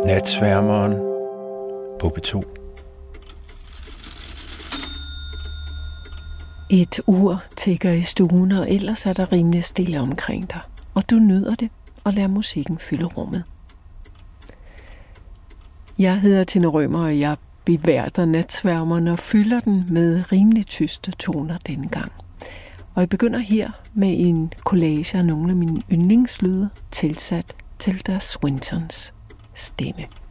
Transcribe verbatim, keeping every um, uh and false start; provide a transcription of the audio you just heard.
Natsværmeren på P to. Et ur tikker i stuen, og ellers er der rimelig stille omkring dig. Og du nyder det og lader musikken fylde rummet. Jeg hedder Tina Rømer, og jeg beværter Natsværmeren og fylder den med rimelig tyste toner denne gang. Og jeg begynder her med en collage af nogle af mine yndlingslyde tilsat Tilda Swintons stemme.